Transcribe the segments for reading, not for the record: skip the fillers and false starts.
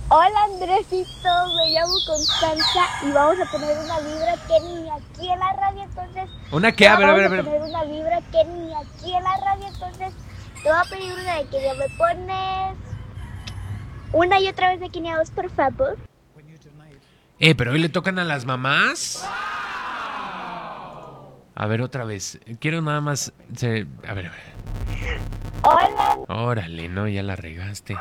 Hola Andresito, me llamo Constanza y vamos a poner una vibra que ni aquí en la radio, entonces... ¿Una qué? A ver. Vamos a poner una vibra que ni aquí en la radio, entonces te voy a pedir una de que ya me pones una y otra vez de Quineados, por favor. Pero hoy le tocan a las mamás. A ver, otra vez. Quiero nada más... A ver. Hola. Órale, no, ya la regaste.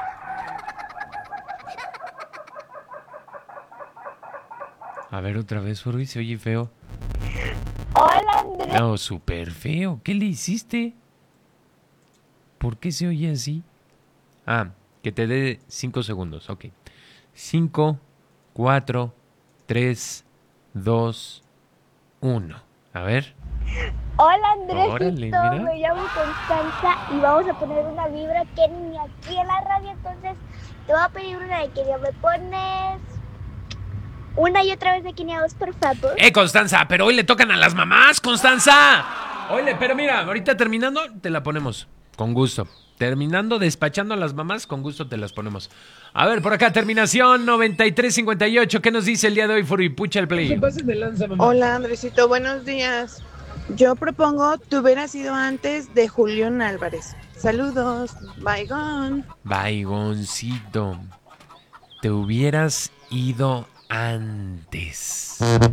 A ver, otra vez, Furby, se oye feo. Hola Andrés. No, súper feo. ¿Qué le hiciste? ¿Por qué se oye así? Ah, que te dé 5 segundos, ok. 5, 4, 3, 2, 1. A ver. Hola Andresito, Órale, mira. me llamo Constanza y vamos a poner una vibra que ni aquí en la radio, entonces te voy a pedir una de que ya me pones una y otra vez de Quineados, por favor. Constanza, pero hoy le tocan a las mamás, Constanza. Pero mira, ahorita terminando te la ponemos, con gusto. Terminando, despachando a las mamás, con gusto te las ponemos. A ver, por acá, terminación 9358. ¿Qué nos dice el día de hoy, Furipucha el Play? Hola, Andresito, buenos días. Yo propongo Tú hubieras sido antes de Julián Álvarez. Saludos, bye. Baigoncito, te hubieras ido antes.